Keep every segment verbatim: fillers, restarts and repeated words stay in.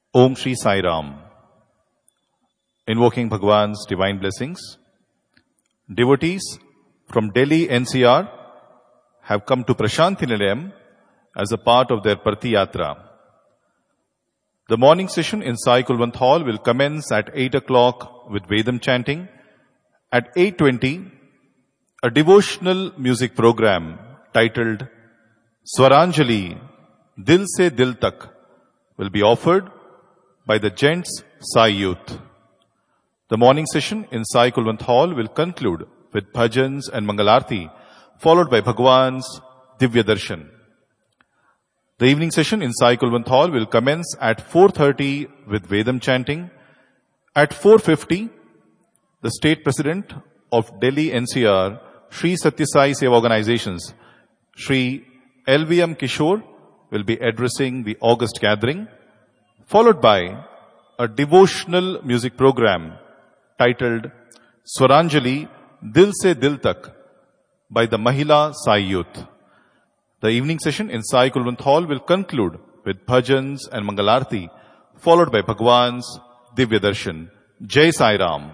Om Shri Sai Ram. Invoking Bhagwan's divine blessings, devotees from Delhi N C R have come to Prashanti Nilayam as a part of their Parthi Yatra. The morning session in Sai Kulwant Hall will commence at eight o'clock with Vedam chanting. At eight twenty, a devotional music program titled Swaranjali, Dil Se Dil Tak will be offered by the Gents Sai Youth. The morning session in Sai Kulwant Hall will conclude with bhajans and Mangalarti, followed by Bhagwan's Divya Darshan. The evening session in Sai Kulwant Hall will commence at four thirty with Vedam chanting. At four fifty, the State President of Delhi N C R, Shri Satya Sai Seva Organizations, Shri L V M Kishore, will be addressing the August gathering, followed by a devotional music program titled Swaranjali, Dil Se Dil Tak by the Mahila Sai Youth. The evening session in Sai Kulwant Hall will conclude with bhajans and Mangalarti, followed by Bhagwan's Divya Darshan. Jai Sai Ram.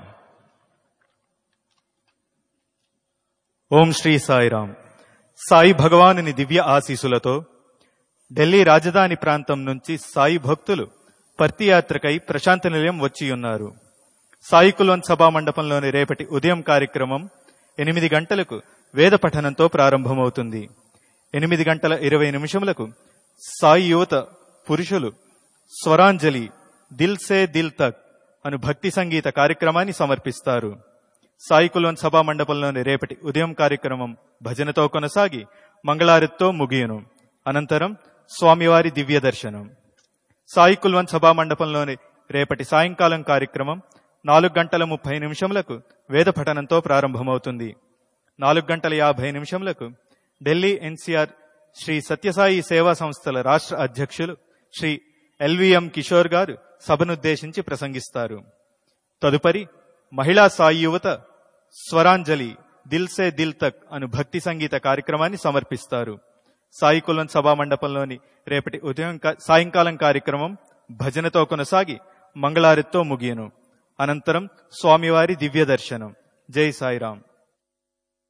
ఓం శ్రీ సాయిరామ్. సాయి భగవానుని దివ్య ఆశీసులతో ఢిల్లీ రాజధాని ప్రాంతం నుంచి సాయి భక్తులు పర్తియాత్రకై ప్రశాంతి నిలయం వచ్చియున్నారు. సాయి కుల్వంత్ సభా మండపంలోని రేపటి ఉదయం కార్యక్రమం ఎనిమిది గంటలకు వేద పఠనంతో ప్రారంభమవుతుంది. ఎనిమిది గంటల ఇరవై నిమిషములకు సాయి యువత పురుషులు స్వరాంజలి, దిల్ సే దిల్ తక్ అను భక్తి సంగీత కార్యక్రమాన్ని సమర్పిస్తారు. సాయి కుల్వంత్ సభా మండపంలోని రేపటి ఉదయం కార్యక్రమం భజనతో కొనసాగి మంగళారతితో ముగియును. అనంతరం స్వామివారి దివ్య దర్శనం. సాయి కుల్వంత్ సభా మండపంలోని రేపటి సాయంకాలం కార్యక్రమం నాలుగు గంటల ముప్పై నిమిషములకు వేద పఠనంతో ప్రారంభమవుతుంది. నాలుగు గంటల యాభై నిమిషములకు ఢిల్లీ ఎన్సీఆర్ శ్రీ సత్యసాయి సేవా సంస్థల రాష్ట్ర అధ్యక్షులు శ్రీ ఎల్వీఎం కిషోర్ గారు సభనుద్దేశించి ప్రసంగిస్తారు. తదుపరి మహిళా సాయి యువత స్వరాంజలి, దిల్ సే దిల్ తక్ అను భక్తి సంగీత కార్యక్రమాన్ని సమర్పిస్తారు. సాయి కుల్వంత్ సభా మండపంలోని రేపటి ఉదయం సాయంకాలం కార్యక్రమం భజనతో కొనసాగి మంగళారతితో ముగియను. అనంతరం స్వామివారి దివ్య దర్శనం. జై సాయిరాం.